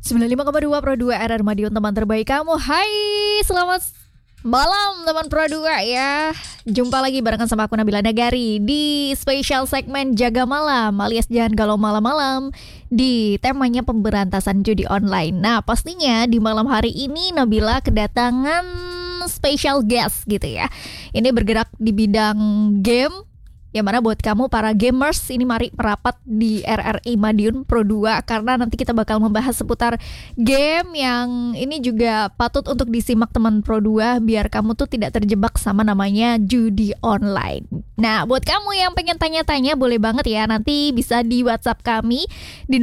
95,2 Pro 2 RR Madiun, teman terbaik kamu. Hai, selamat malam teman Pro 2 ya. Jumpa lagi barengan sama aku Nabila Nagari di spesial segmen Jaga Malam alias Jangan Galau Malam-malam di temanya pemberantasan judi online. Nah, pastinya di malam hari ini Nabila kedatangan special guest gitu ya. Ini bergerak di bidang game. Yang mana buat kamu para gamers ini mari merapat di RRI Madiun Pro 2 karena nanti kita bakal membahas seputar game yang ini juga patut untuk disimak teman Pro 2 biar kamu tuh tidak terjebak sama namanya judi online. Nah, buat kamu yang pengen tanya-tanya boleh banget ya, nanti bisa di WhatsApp kami di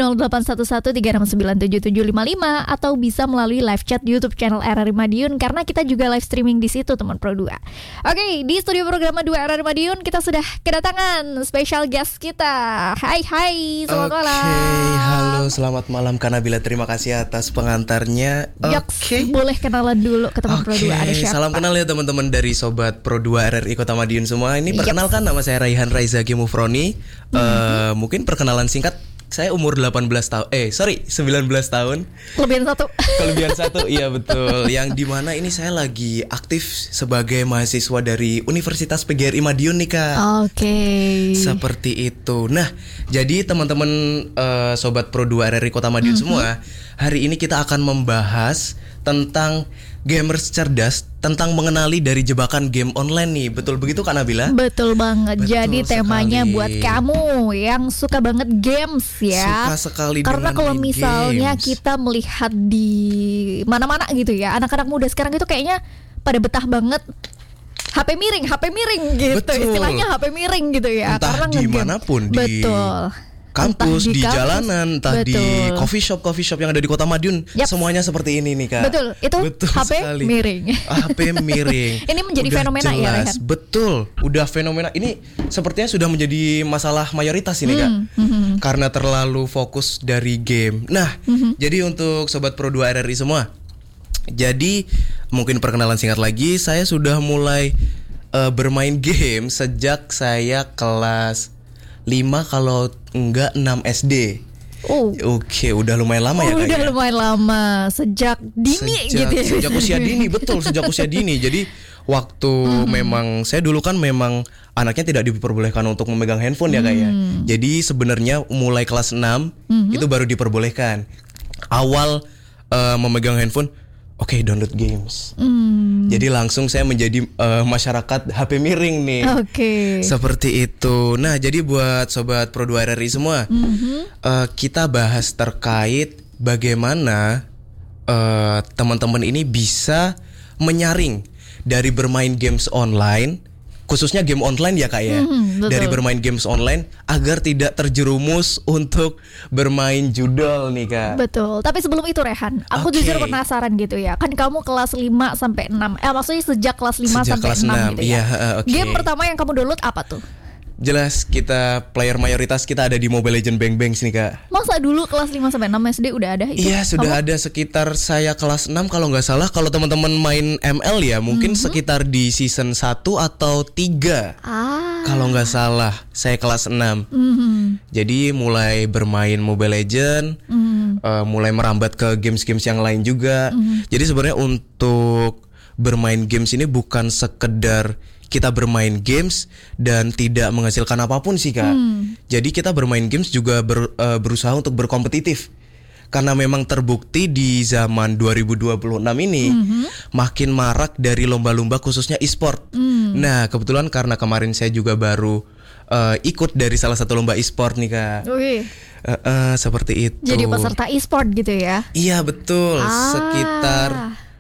081136977755 atau bisa melalui live chat di YouTube channel RRI Madiun karena kita juga live streaming di situ teman Pro 2. Oke, di studio program 2 RRI Madiun kita sudah kedatangan special guest kita. Hai, selamat malam. Halo, selamat malam Kak Nabila. Terima kasih atas pengantarnya. Boleh kenalan dulu ke teman Pro 2. Ada siapa? Salam kenal ya teman-teman dari sobat Pro 2 RRI Kota Madiun semua. Ini perkenalkan nama saya Raihan Raiza Gimufroni. Mungkin perkenalan singkat. Saya umur 19 tahun. 19 tahun. Kelebihan satu, iya betul. Yang dimana ini saya lagi aktif sebagai mahasiswa dari Universitas PGRI Madiun nih Kak. Oke. Seperti itu. Nah, jadi teman-teman sobat Pro 2 RRI Kota Madiun semua, hari ini kita akan membahas tentang gamers cerdas, tentang mengenali dari jebakan game online nih. Betul begitu Kak Nabila? Betul banget. Betul jadi temanya sekali. buat kamu yang suka banget games ya. Suka sekali. Karena kalau misalnya games. kita melihat di mana-mana gitu ya, anak-anak muda sekarang itu kayaknya pada betah banget HP miring gitu. Betul. Istilahnya HP miring gitu ya. Entah karena dimanapun, di betul. kampus, di jalanan, entah betul. di coffee shop yang ada di Kota Madiun, semuanya seperti ini nih Kak. Betul, itu HP sekali. miring. HP miring. Ini menjadi udah fenomena jelas. ya Rehan? Betul, udah fenomena. Ini sepertinya sudah menjadi masalah mayoritas ini Kak. Karena terlalu fokus dari game. Nah, jadi untuk sobat Pro 2 RRI semua, jadi mungkin perkenalan singkat lagi, saya sudah mulai bermain game sejak saya kelas 5 kalau enggak 6 SD. Oke, udah lumayan lama ya Kak. Udah lumayan lama, sejak dini gitu ya. Sejak usia dini, betul, sejak usia dini. Jadi waktu memang saya dulu kan memang anaknya tidak diperbolehkan untuk memegang handphone ya Kak ya. Jadi sebenarnya mulai kelas 6 itu baru diperbolehkan. Awal memegang handphone, oke, download games. Jadi langsung saya menjadi masyarakat HP miring nih. Seperti itu. Nah, jadi buat sobat Pro 2 RRI semua, kita bahas terkait bagaimana teman-teman ini bisa menyaring dari bermain games online, khususnya game online ya Kak ya. Dari bermain games online agar tidak terjerumus untuk bermain judol nih Kak. Betul. Tapi sebelum itu Rehan, aku jujur penasaran gitu ya. Kan kamu kelas 5 sampai 6. Maksudnya sejak kelas 5 sampai kelas 6 gitu ya. Game Okay. pertama yang kamu download apa tuh? Jelas kita player mayoritas kita ada di Mobile Legends Bang Bangs nih Kak. Masa dulu kelas 5 sampai 6 SD udah ada itu? Iya, sudah ada sekitar saya kelas 6 kalau nggak salah. Kalau teman-teman main ML ya mungkin sekitar di season 1 atau 3. Kalau nggak salah saya kelas 6. Jadi mulai bermain Mobile Legends, mulai merambat ke games-games yang lain juga. Jadi sebenarnya untuk bermain games ini bukan sekedar kita bermain games dan tidak menghasilkan apapun sih Kak. Jadi kita bermain games juga berusaha untuk berkompetitif. Karena memang terbukti di zaman 2026 ini makin marak dari lomba-lomba khususnya e-sport. Nah, kebetulan karena kemarin saya juga baru ikut dari salah satu lomba e-sport nih Kak. Seperti itu. Jadi peserta e-sport gitu ya? Iya betul. Sekitar